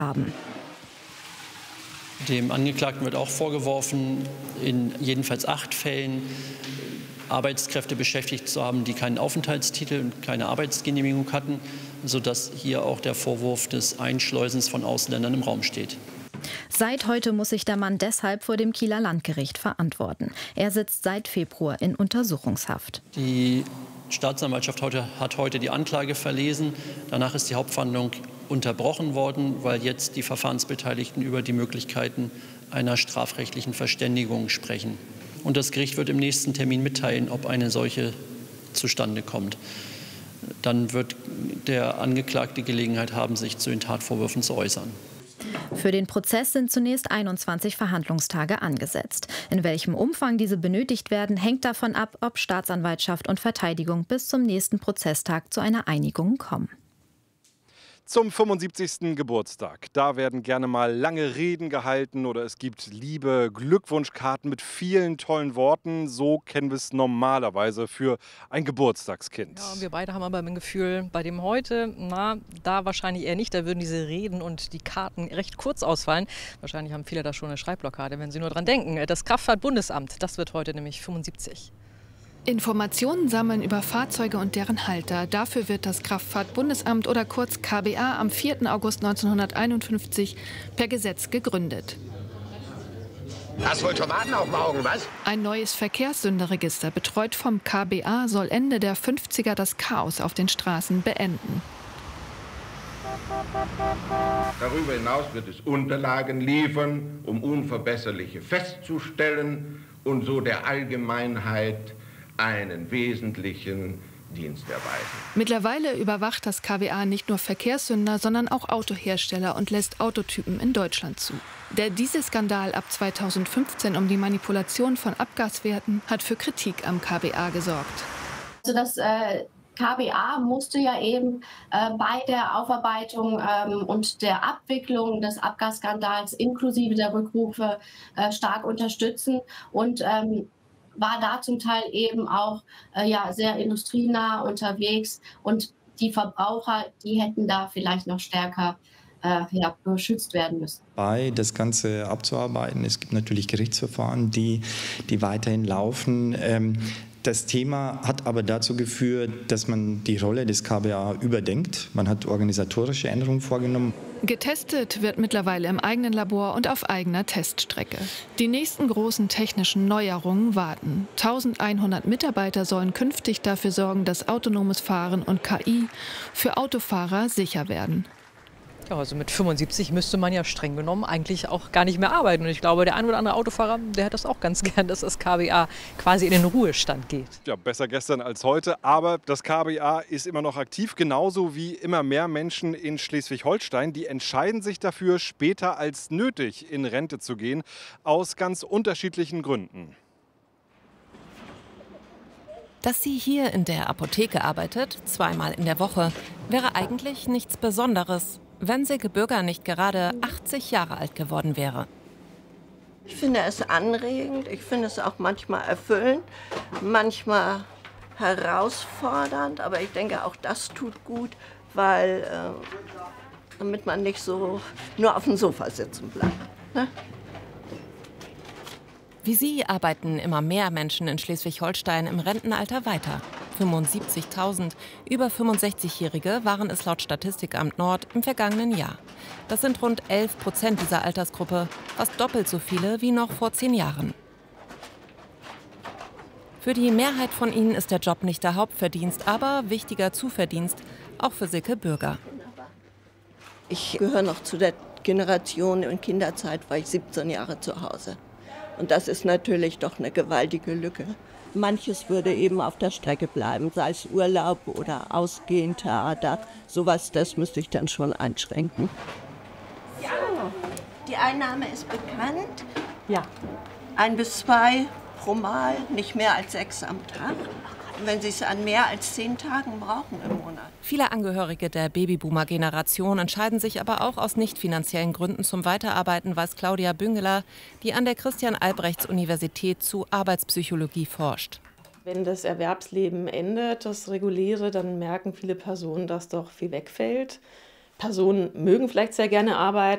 haben. Dem Angeklagten wird auch vorgeworfen, in jedenfalls 8 Fällen Arbeitskräfte beschäftigt zu haben, die keinen Aufenthaltstitel und keine Arbeitsgenehmigung hatten, sodass hier auch der Vorwurf des Einschleusens von Ausländern im Raum steht. Seit heute muss sich der Mann deshalb vor dem Kieler Landgericht verantworten. Er sitzt seit Februar in Untersuchungshaft. Die Staatsanwaltschaft hat heute die Anklage verlesen. Danach ist die Hauptverhandlung unterbrochen worden, weil jetzt die Verfahrensbeteiligten über die Möglichkeiten einer strafrechtlichen Verständigung sprechen. Und das Gericht wird im nächsten Termin mitteilen, ob eine solche zustande kommt. Dann wird der Angeklagte Gelegenheit haben, sich zu den Tatvorwürfen zu äußern. Für den Prozess sind zunächst 21 Verhandlungstage angesetzt. In welchem Umfang diese benötigt werden, hängt davon ab, ob Staatsanwaltschaft und Verteidigung bis zum nächsten Prozesstag zu einer Einigung kommen. Zum 75. Geburtstag. Da werden gerne mal lange Reden gehalten oder es gibt liebe Glückwunschkarten mit vielen tollen Worten. So kennen wir es normalerweise für ein Geburtstagskind. Ja, wir beide haben aber ein Gefühl, bei dem heute, da wahrscheinlich eher nicht. Da würden diese Reden und die Karten recht kurz ausfallen. Wahrscheinlich haben viele da schon eine Schreibblockade, wenn sie nur dran denken. Das Kraftfahrtbundesamt, das wird heute nämlich 75. Informationen sammeln über Fahrzeuge und deren Halter. Dafür wird das Kraftfahrtbundesamt oder kurz KBA am 4. August 1951 per Gesetz gegründet. Hast wohl Tomaten auf dem Augen, was? Ein neues Verkehrssünderregister, betreut vom KBA, soll Ende der 50er das Chaos auf den Straßen beenden. Darüber hinaus wird es Unterlagen liefern, um Unverbesserliche festzustellen und so der Allgemeinheit einen wesentlichen Dienst erweisen. Mittlerweile überwacht das KBA nicht nur Verkehrssünder, sondern auch Autohersteller und lässt Autotypen in Deutschland zu. Der Dieselskandal ab 2015 um die Manipulation von Abgaswerten hat für Kritik am KBA gesorgt. Also das KBA musste ja eben bei der Aufarbeitung und der Abwicklung des Abgasskandals inklusive der Rückrufe stark unterstützen und war da zum Teil eben auch sehr industrienah unterwegs und die Verbraucher, die hätten da vielleicht noch stärker geschützt werden müssen. Das Ganze abzuarbeiten. Es gibt natürlich Gerichtsverfahren, die weiterhin laufen. Das Thema hat aber dazu geführt, dass man die Rolle des KBA überdenkt. Man hat organisatorische Änderungen vorgenommen. Getestet wird mittlerweile im eigenen Labor und auf eigener Teststrecke. Die nächsten großen technischen Neuerungen warten. 1100 Mitarbeiter sollen künftig dafür sorgen, dass autonomes Fahren und KI für Autofahrer sicher werden. Ja, also mit 75 müsste man ja streng genommen eigentlich auch gar nicht mehr arbeiten. Und ich glaube, der ein oder andere Autofahrer, der hat das auch ganz gern, dass das KBA quasi in den Ruhestand geht. Ja, besser gestern als heute. Aber das KBA ist immer noch aktiv, genauso wie immer mehr Menschen in Schleswig-Holstein. Die entscheiden sich dafür, später als nötig in Rente zu gehen, aus ganz unterschiedlichen Gründen. Dass sie hier in der Apotheke arbeitet, zweimal in der Woche, wäre eigentlich nichts Besonderes, wenn Silke Bürger nicht gerade 80 Jahre alt geworden wäre. Ich finde es anregend, ich finde es auch manchmal erfüllend, manchmal herausfordernd, aber ich denke, auch das tut gut, weil damit man nicht so nur auf dem Sofa sitzen bleibt. Ne? Wie sie arbeiten immer mehr Menschen in Schleswig-Holstein im Rentenalter weiter. 75.000. Über 65-Jährige waren es laut Statistikamt Nord im vergangenen Jahr. Das sind rund 11% dieser Altersgruppe, fast doppelt so viele wie noch vor 10 Jahren. Für die Mehrheit von ihnen ist der Job nicht der Hauptverdienst, aber wichtiger Zuverdienst, auch für Silke Bürger. Ich gehöre noch zu der Generation, in Kinderzeit war ich 17 Jahre zu Hause. Und das ist natürlich doch eine gewaltige Lücke. Manches würde eben auf der Strecke bleiben, sei es Urlaub oder Ausgehen, Theater. Sowas, das müsste ich dann schon einschränken. Ja, die Einnahme ist bekannt. Ja. 1 bis 2 pro Mal, nicht mehr als 6 am Tag. Wenn Sie es an mehr als 10 Tagen brauchen im Monat. Viele Angehörige der Babyboomer-Generation entscheiden sich aber auch aus nicht finanziellen Gründen zum Weiterarbeiten, weiß Claudia Büngeler, die an der Christian-Albrechts-Universität zu Arbeitspsychologie forscht. Wenn das Erwerbsleben endet, das Reguläre, dann merken viele Personen, dass doch viel wegfällt. Personen mögen vielleicht sehr gerne arbeiten.